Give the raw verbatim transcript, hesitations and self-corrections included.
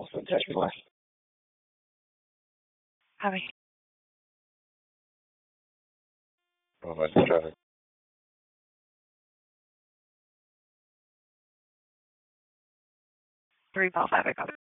Also touch me less. Having Oh, I just tried. three Paul five, I got it.